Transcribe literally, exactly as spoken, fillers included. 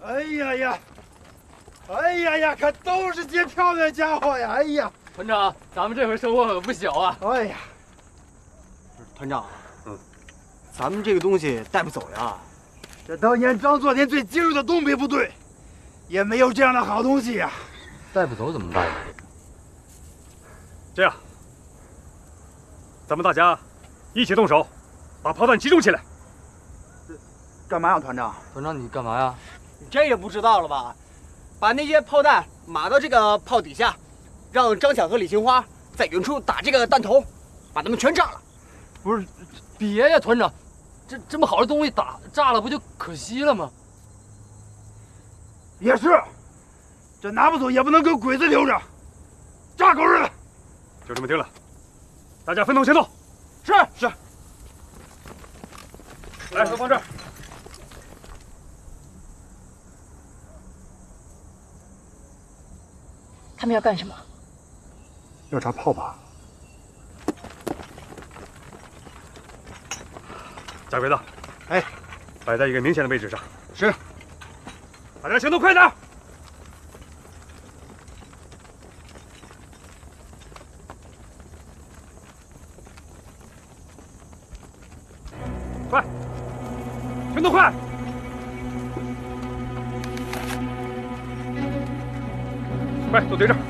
哎呀呀！哎呀呀，可都是些漂亮家伙呀！哎呀， 团长，咱们这回收获可不小啊！ 哎呀， 团长，嗯，咱们这个东西带不走呀。 这当年张作霖最精锐的东北部队，也没有这样的好东西呀。 带不走怎么办呀？ 这样，咱们大家一起动手，把炮弹集中起来。 干嘛呀，团长？ 团长，你干嘛呀？ 你这也不知道了吧？把那些炮弹码到这个炮底下，让张强和李杏花在远处打这个弹头，把他们全炸了。 不是，别呀，团长，这这么好的东西打炸了，不就可惜了吗？ 也是，这拿不走也不能跟鬼子留着，炸狗日的！ 就这么定了，大家分头行动。 是是。 来，都放这儿。 他们要干什么？ 要炸炮吧？加鬼子， 哎， 摆在一个明显的位置上。 是。 大家行动快点！快，行动快！快，都堆这儿。